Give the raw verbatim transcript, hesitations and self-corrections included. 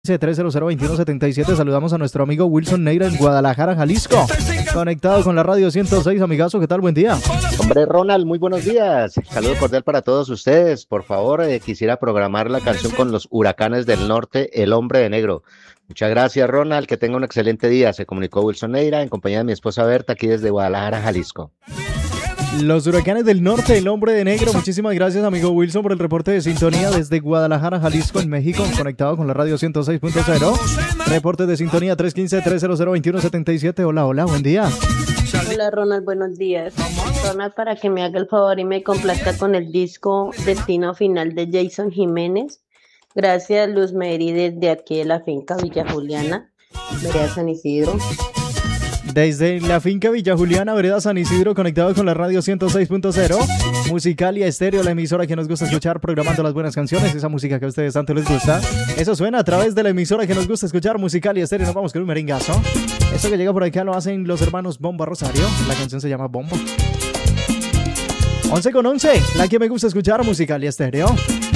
tres cero cero, dos uno siete siete. Saludamos a nuestro amigo Wilson Neira en Guadalajara, Jalisco. Conectado con la radio ciento seis, amigazo, ¿qué tal? Buen día. Hombre, Ronald, muy buenos días. Saludo cordial para todos ustedes. Por favor, eh, quisiera programar la canción con los Huracanes del Norte, El Hombre de Negro. Muchas gracias, Ronald. Que tenga un excelente día. Se comunicó Wilson Neira en compañía de mi esposa Berta, aquí desde Guadalajara, Jalisco. Los Huracanes del Norte, El Hombre de Negro. Muchísimas gracias, amigo Wilson, por el reporte de sintonía desde Guadalajara, Jalisco, en México, conectado con la radio ciento seis punto cero. Reporte de sintonía tres uno cinco, tres cero cero, dos uno siete siete. Hola, hola, buen día. Hola, Ronald, buenos días. Ronald, para que me haga el favor y me complazca con el disco Destino Final de Jason Jiménez. Gracias, Luz Meri, desde aquí de la finca Villa Juliana, vereda San Isidro. Desde la finca Villa Juliana, vereda San Isidro, conectado con la radio ciento seis punto cero. Musicalia Estéreo, la emisora que nos gusta escuchar, programando las buenas canciones, esa música que a ustedes tanto les gusta. Eso suena a través de la emisora que nos gusta escuchar, Musicalia Estéreo. Nos vamos con un merengazo. Eso que llega por acá lo hacen los hermanos Bomba Rosario. La canción se llama Bomba. once con once, la que me gusta escuchar, Musicalia Estéreo.